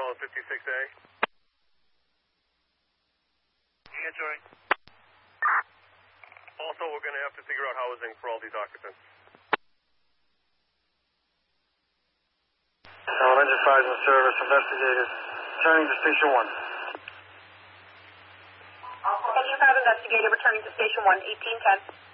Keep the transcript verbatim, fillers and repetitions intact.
calling fifty-six A. Answering. Also, we're going to have to figure out housing for all these occupants. All engine fires in service, investigators. Returning to station one. Engine five investigator returning to station one, eighteen ten.